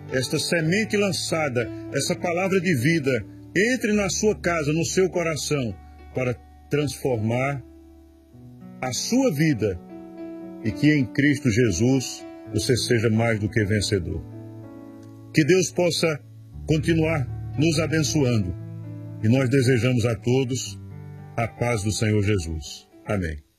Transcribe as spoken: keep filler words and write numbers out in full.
esta semente lançada, essa palavra de vida, entre na sua casa, no seu coração, para transformar a sua vida e que em Cristo Jesus você seja mais do que vencedor. Que Deus possa continuar nos abençoando e nós desejamos a todos a paz do Senhor Jesus. Amém.